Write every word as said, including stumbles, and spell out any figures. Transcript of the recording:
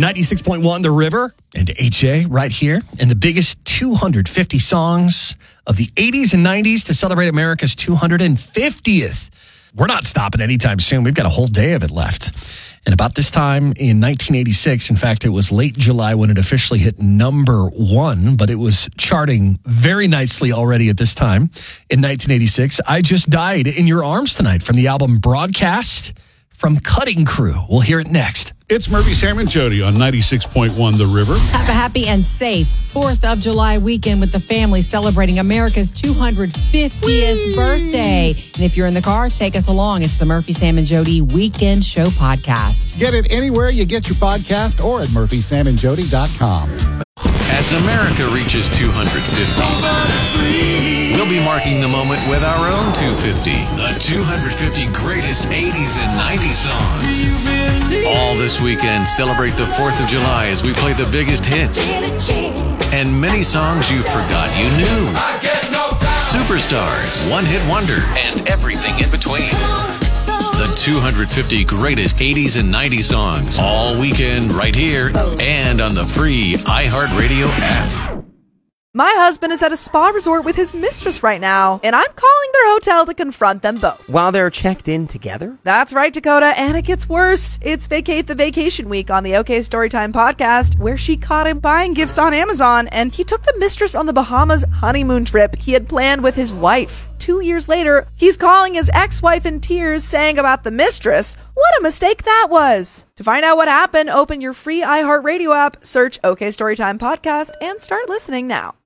ninety-six point one The River and H A right here. And the biggest two hundred fifty songs of the eighties and nineties to celebrate America's two hundred fiftieth. We're not stopping anytime soon. We've got a whole day of it left. And about this time in nineteen eighty-six, in fact, it was late July when it officially hit number one, but it was charting very nicely already at this time in nineteen eighty-six. I Just Died in Your Arms Tonight from the album Broadcast from Cutting Crew. We'll hear it next. It's Murphy, Sam, and Jody on ninety-six point one The River. Have a happy and safe fourth of July weekend with the family celebrating America's two hundred fiftieth Whee! Birthday. And if you're in the car, take us along. It's the Murphy, Sam, and Jody Weekend Show Podcast. Get it anywhere you get your podcast or at murphy sam and jody dot com. As America reaches two hundred fifty, we'll be marking the moment with our own two hundred fifty. The two hundred fifty greatest eighties and nineties songs. All this weekend, celebrate the fourth of July as we play the biggest hits and many songs you forgot you knew. Superstars, one-hit wonders, and everything in between. The two hundred fifty greatest eighties and nineties songs. All weekend right here and on the free iHeartRadio app. My husband is at a spa resort with his mistress right now, and I'm calling their hotel to confront them both. While they're checked in together? That's right, Dakota, and it gets worse. It's Vacate the Vacation Week on the OK Storytime podcast, where she caught him buying gifts on Amazon, and he took the mistress on the Bahamas honeymoon trip he had planned with his wife. Two years later, he's calling his ex-wife in tears, saying about the mistress, what a mistake that was. To find out what happened, open your free iHeartRadio app, search OK Storytime podcast, and start listening now.